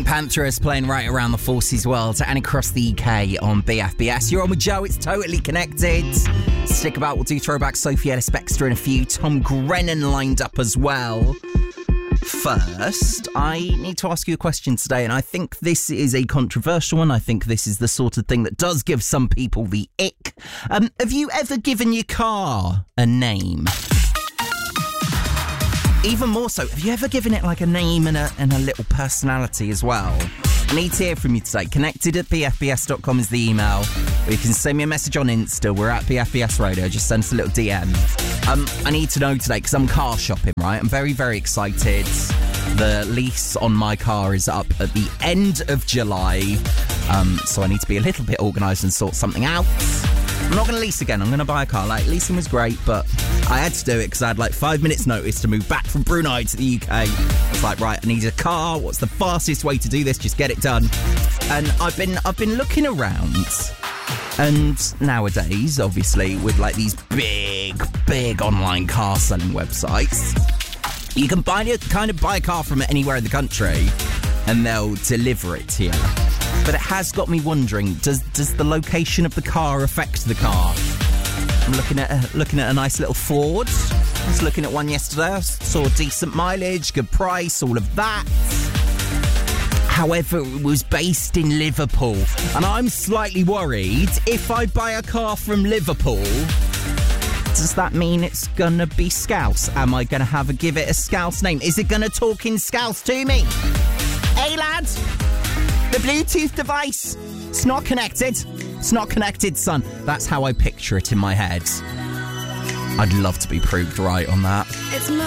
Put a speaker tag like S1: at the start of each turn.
S1: Panther is playing right around the Forces world and across the UK on BFBS. You're on with Joe, it's totally connected. Stick about, we'll do throwback Sophie Ellis-Bextor and a few Tom Grennan lined up as well. First, I need to ask you a question today, and I think this is a controversial one. I think this is the sort of thing that does give some people the ick. Have you ever given your car a name? Even more so, have you ever given it like a name and a little personality as well? I need to hear from you today. Connected@bfbs.com is the email. Or you can send me a message on Insta. We're at BFBS Radio. Just send us a little DM. I need to know today because I'm car shopping, right? I'm very, very excited. The lease on my car is up at the end of July. So I need to be a little bit organised and sort something out. I'm not going to lease again. I'm going to buy a car. Like, leasing was great, but I had to do it because I had like 5 minutes notice to move back from Brunei to the UK. I was like, right, I need a car. What's the fastest way to do this? Just get it done. And I've been looking around. And nowadays, obviously, with like these big online car selling websites, you can buy a car from anywhere in the country and they'll deliver it to you. But it has got me wondering, does the location of the car affect the car? I'm looking at a nice little Ford. I was looking at one yesterday. I saw decent mileage, good price, all of that. However, it was based in Liverpool. And I'm slightly worried, if I buy a car from Liverpool, does that mean it's gonna be Scouse? Am I gonna give it a Scouse name? Is it gonna talk in Scouse to me? Hey, lads! The Bluetooth device, it's not connected. It's not connected, son. That's how I picture it in my head. I'd love to be proved right on that.
S2: It's my